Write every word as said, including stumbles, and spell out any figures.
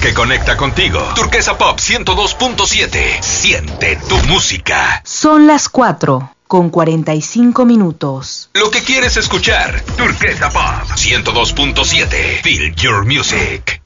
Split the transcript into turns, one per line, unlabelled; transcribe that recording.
que conecta contigo. Turquesa Pop ciento dos punto siete. Siente tu música.
Son las cuatro con cuarenta y cinco minutos.
Lo que quieres escuchar. Turquesa Pop ciento dos punto siete. Feel your music.